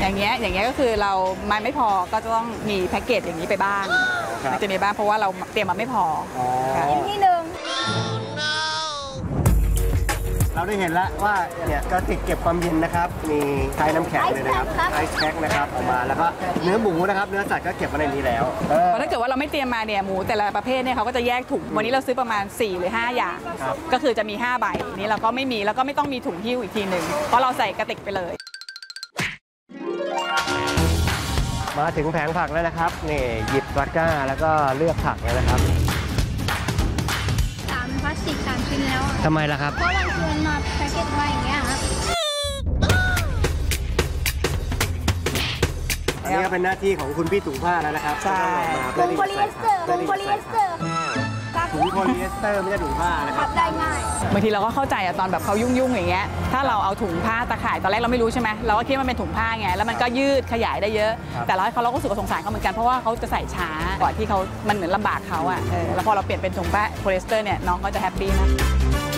อย่างเงี้ยก็คือเราไม่พอก็จะต้องมีแพ็กเกจอย่างนี้ไปบ้างมันจะมีบ้างเพราะว่าเราเตรียมมาไม่พอที่หนึ่งเราได้เห็นแล้วว่าเนี่ยก็ติดเก็บความเย็นนะครับมีไทยน้ำแข็งเลยนะครับไอซ์แพ็คนะครับออกมาแล้วก็เนื้อหมูนะครับเนื้อสัตว์ก็เก็บไว้ในนี้แล้วเพราะถ้าเกิดว่าเราไม่เตรียมมาเนี่ยหมูแต่ละประเภทเนี่ยเขาก็จะแยกถุงวันนี้เราซื้อประมาณ4 หรือ 5 อย่างก็คือจะมี5 ใบนี้เราก็ไม่มีแล้วก็ไม่ต้องมีถุงหิ้วอีกทีหนึ่งเพราะเราใส่กระติกไปเลยมาถึงแผงผักแล้วนะครับนี่หยิบตะกร้าแล้วก็เลือกผักเลยนะครับพลาสติก3 ชิ้นแล้วทำไมล่ะครับเพราะบางคนมาแพ็กเกจไว้อย่างเงี้ยครับอันนี้ก็เป็นหน้าที่ของคุณพี่ถุงผ้าแล้วนะครับใช่ถุงโพลีเอสเตอร์ถุงโพลีเอสเตอร์ถุงโพลีเอสเตอร์ไม่ใช่ถุงผ้านะครับได้ง่ายบางทีเราก็เข้าใจอะตอนแบบเขายุ่งๆอย่างเงี้ยถ้าเราเอาถุงผ้าตะข่ายตอนแรกเราไม่รู้ใช่ไหมเราก็คิดว่ามันเป็นถุงผ้าไงแล้วมันก็ยืดขยายได้เยอะแต่เราก็รู้สึกว่าสงสารเขาเหมือนกันเพราะว่าเขาจะใส่ช้ากว่าที่เขามันเหมือนลำบากเขาอะแล้วพอเราเปลี่ยนเป็นถุงผ้าโพลีเอสเตอร์เนี่ยน้องก็จะแฮปปี้มาก